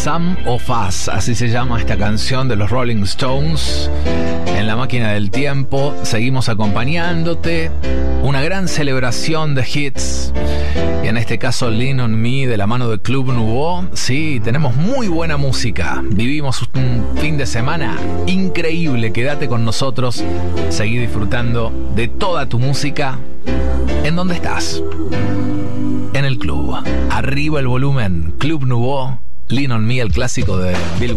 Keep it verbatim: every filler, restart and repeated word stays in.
Some of Us, así se llama esta canción de los Rolling Stones. En la máquina del tiempo seguimos acompañándote. Una gran celebración de hits. Y en este caso Lean on Me de la mano de Club Nouveau. Sí, tenemos muy buena música. Vivimos un fin de semana increíble. Quédate con nosotros. Seguí disfrutando de toda tu música. ¿En dónde estás? En el club. Arriba el volumen. Club Nouveau. Lean on Me, el clásico de Bill